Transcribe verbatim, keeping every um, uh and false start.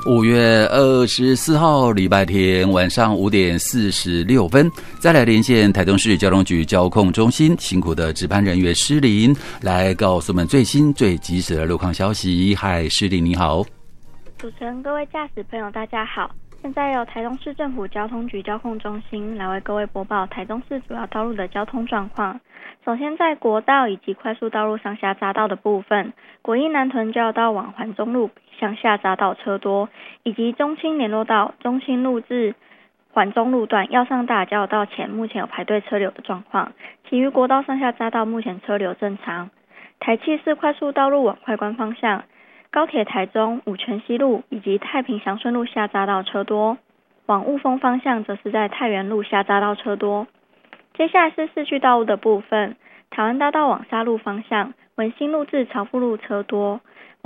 五月二十四号礼拜天晚上五点四十六分，再来连线台中市交通局交控中心辛苦的值班人员施林，来告诉我们最新最及时的路况消息。嗨，施林你好。 主持人，各位驾驶朋友大家好，现在由台中市政府交通局交控中心来为各位播报台中市主要道路的交通状况。首先在国道以及快速道路上下匝道的部分，国一南屯交流道往环中路向下匝道车多，以及中清联络道中清路至环中路段要上大交流道前目前有排队车流的状况，其余国道上下匝道目前车流正常。台七市快速道路往快关方向，高铁台中五权西路以及太平祥顺路下匝道车多，往雾峰方向则是在太原路下匝道车多。接下来是市区道路的部分，台湾大道往沙路方向，文心路至朝富路车多，